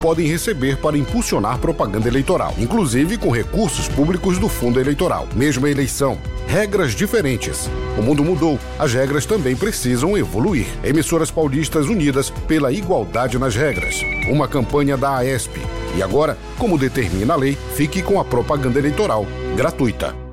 podem receber para impulsionar propaganda eleitoral, inclusive com recursos públicos do fundo eleitoral. Mesma eleição, regras diferentes. O mundo mudou, as regras também precisam evoluir. Emissoras paulistas unidas pela igualdade nas regras. Uma campanha da AESP. E agora, como determina a lei, fique com a propaganda eleitoral gratuita.